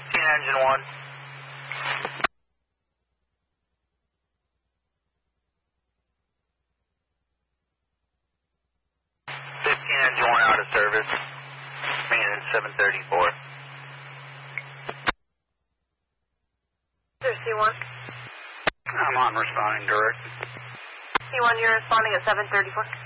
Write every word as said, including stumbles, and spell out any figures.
fifteen engine one. fifteen engine one out of service. Maintenance seven thirty-four. There's C one. I'm on responding direct. C one, you're responding at seven thirty-four.